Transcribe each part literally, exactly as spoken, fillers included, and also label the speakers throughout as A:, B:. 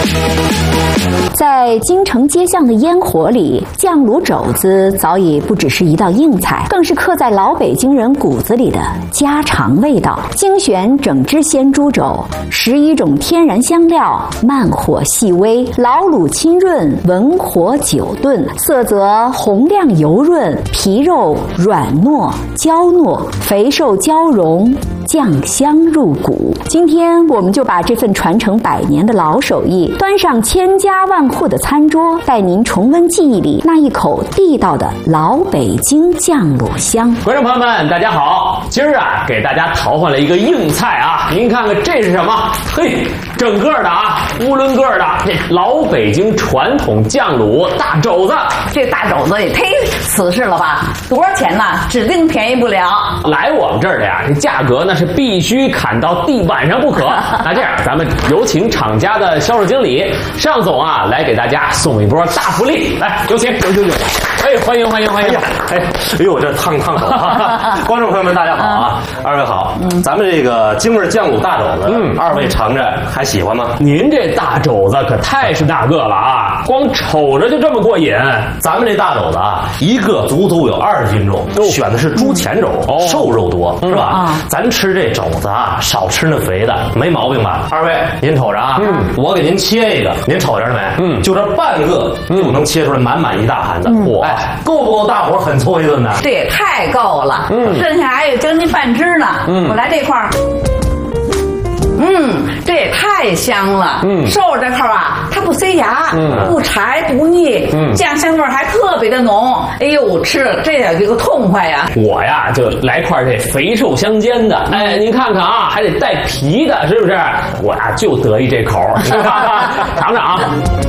A: 在京城街巷的烟火里，酱卤肘子早已不只是一道硬菜，更是刻在老北京人骨子里的家常味道。精选整只鲜猪肘，十一种天然香料，慢火细煨，老卤亲润，文火久炖，色泽红亮油润，皮肉软糯娇糯，肥瘦交融，酱香入骨。今天我们就把这份传承百年的老手艺端上千家万户的餐桌，带您重温记忆里那一口地道的老北京酱卤香。
B: 观众朋友们大家好，今儿啊给大家淘换了一个硬菜啊，您看看这是什么？嘿，整个的啊，乌伦个的这老北京传统酱卤大肘子。
C: 这大肘子也忒瓷实了吧？多少钱呢？指定便宜不了。
B: 来我们这儿的呀，这价格呢是必须砍到地板上不可。那这样，咱们有请厂家的销售经理尚总啊，来给大家送一波大福利。来，有请，有请，有请。哎，欢迎欢迎欢迎！
D: 哎，哎呦，这烫烫手啊！观众朋友们，大家好啊！二位好，嗯、咱们这个京味酱卤大肘子，嗯，二位尝着还喜欢吗？
B: 您这大肘子可太是大个了啊！光瞅着就这么过瘾。
D: 咱们这大肘子啊，一个足足有二十斤重，哦、选的是猪前肘，哦、瘦肉多，是吧？嗯、咱吃这肘子啊，少吃那肥的，没毛病吧？二位，您瞅着啊，嗯、我给您切一个，您瞅着了没？嗯，就这半个就能切出来满满一大盘子，嚯、嗯！哎，够不够大伙狠凑一顿呢？
C: 这也太够了，嗯，剩下还有将近半只呢。嗯，我来这块儿。嗯，这也太香了。嗯，瘦肉这块啊，它不塞牙，嗯，不柴不腻，嗯，酱香味还特别的浓。哎呦，吃了这也这个痛快呀！
B: 我呀就来块这肥瘦相间的。哎，您看看啊，还得带皮的，是不是？我呀就得意这口，尝尝啊。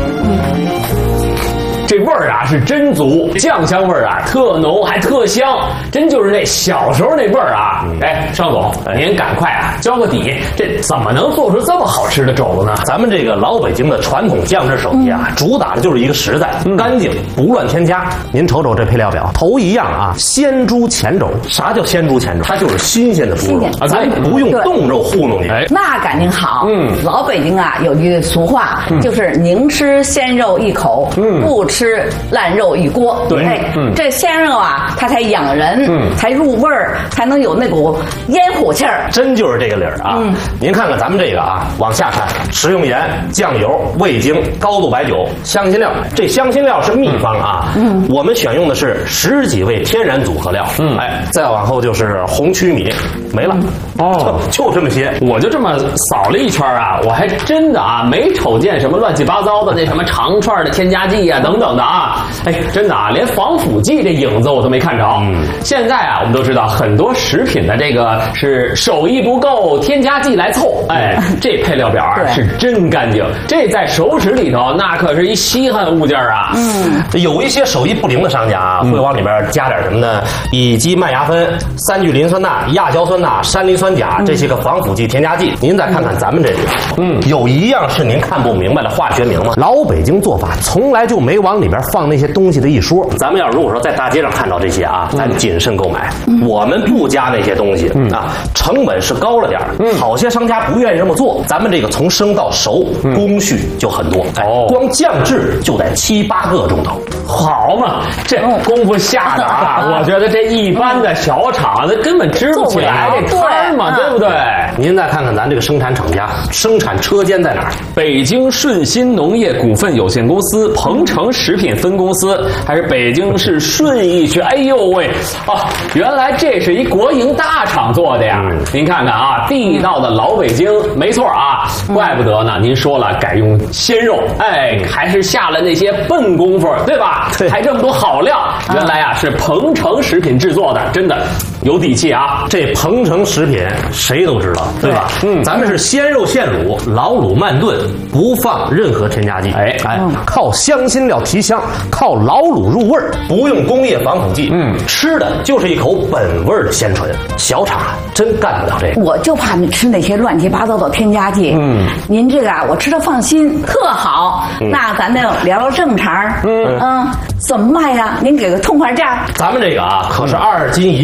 B: 这味儿啊是真足，酱香味儿啊特浓还特香，真就是那小时候那味儿啊！哎，尚总，您赶快啊交个底，这怎么能做出这么好吃的肘子呢？
D: 咱们这个老北京的传统酱汁手艺啊，嗯、主打的就是一个实在、嗯、干净，不乱添加。您瞅瞅这配料表，头一样啊，鲜猪前肘。啥叫鲜猪前肘？它就是新鲜的猪肉，咱不用冻肉糊弄你。
C: 那感情好。嗯，老北京啊有句俗话，嗯、就是宁吃鲜肉一口，嗯、不吃。吃烂肉一锅，
B: 对，
C: 嗯，这鲜肉啊，它才养人，嗯，才入味儿，才能有那股烟火气儿。
D: 真就是这个理儿啊！嗯，您看看咱们这个啊，往下看，食用盐、酱油、味精、高度白酒、香辛料。这香辛料是秘方啊，嗯，我们选用的是十几味天然组合料。嗯，哎，再往后就是红曲米，没了。哦，就, 就这么些。
B: 我就这么扫了一圈啊，我还真的啊没瞅见什么乱七八糟的那什么长串的添加剂啊等等。的啊，哎，真的啊，连防腐剂这影子我都没看着。嗯，现在啊，我们都知道很多食品的这个是手艺不够，添加剂来凑。哎，这配料表啊是真干净，这在手指里头那可是一稀罕物件啊。
D: 嗯，有一些手艺不灵的商家啊，嗯、会往里边加点什么呢？乙基麦芽酚、三聚磷酸钠、亚硝酸钠、山梨酸钾、嗯、这些个防腐剂添加剂。您再看看咱们这里，嗯，有一样是您看不明白的化学名吗？老北京做法从来就没往里边放那些东西的一说。咱们要如果说在大街上看到这些啊，咱谨慎购买。嗯、我们不加那些东西、嗯、啊，成本是高了点嗯，好些商家不愿意这么做。咱们这个从生到熟，嗯、工序就很多。哎，哦、光酱制就得七八个钟头。
B: 好嘛，这功夫下的啊，我觉得这一般的小厂子根本支不起来这摊嘛，对不对？
D: 您再看看咱这个生产厂家，生产车间在哪儿？
B: 北京顺鑫农业股份有限公司鹏城食品分公司，还是北京市顺义区？哎呦喂，啊，原来这是一国营大厂做的呀！嗯、您看看啊，地道的老北京，没错啊，怪不得呢。您说了改用鲜肉，哎，还是下了那些笨功夫，对吧？对，还这么多好料，原来啊是鹏城食品制作的，真的有底气啊！
D: 这鹏城食品谁都知道，对吧？嗯，咱们是鲜肉现卤，老卤慢炖，不放任何添加剂。哎哎，靠香辛料提香，靠老卤入味儿，不用工业防腐剂。嗯，吃的就是一口本味的鲜醇。小厂真干不了这个。
C: 我就怕你吃那些乱七八糟的添加剂。嗯，您这个啊，我吃的放心，特好。嗯、那咱就聊聊正常。嗯嗯，怎么卖呀？您给个痛快价。
D: 咱们这个啊，可是二斤一个的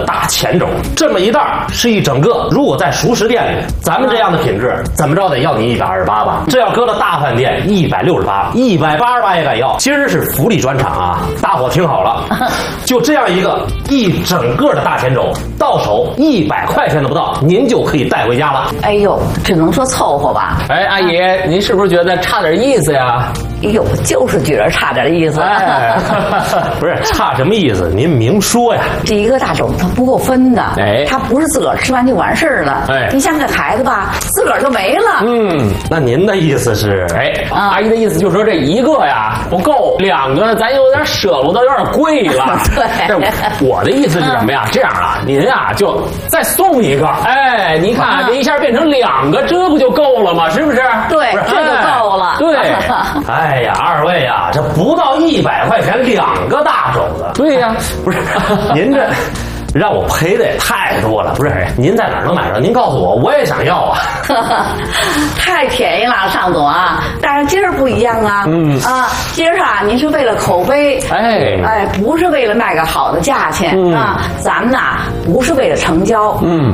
D: 大前肘，这么一袋是一整个。如果在熟食店里，咱们这样的品质，怎么着得要你一百二十八吧？这要搁到大饭店，一百六十八，一百八十八也敢要。今儿是福利专场啊！大伙听好了，就这样一个一整个的大前肘，到手一百块钱都不到，您就可以带回家了。
C: 哎呦，只能说凑合吧。
B: 哎，阿姨，您是不是觉得差点意思呀？
C: 哎呦，就是觉得差点意思。
B: 哎，
D: 不是差什么意思？您明说呀。
C: 这一个大肘它不够分的，
B: 哎，
C: 它不是自个儿吃完就完事儿了。
B: 哎，
C: 你像个孩子吧，自个儿就没了。
D: 嗯，那您的意思是，
B: 哎，啊、阿姨的意思就是说这一个呀不够，两个咱有点舍不得，有点贵了。
C: 对，
B: 这我的意思是什么呀？这样啊，您啊就再送一个，哎，你看、啊、这一下变成两个，这不就够了吗？是不是？
C: 对，
B: 不是
C: 这就够了。
B: 哎、对，
D: 哎呀，二位呀，这不到一百块钱两个大肘子。
B: 对呀，
D: 不是您这。让我赔的也太多了，不是？您在哪儿能买着？您告诉我，我也想要啊！
C: 太便宜了，尚总啊！但是今儿不一样啊，嗯啊，今儿啊，您是为了口碑，
B: 哎
C: 哎，不是为了卖个好的价钱、嗯、啊，咱们呐不是为了成交，嗯。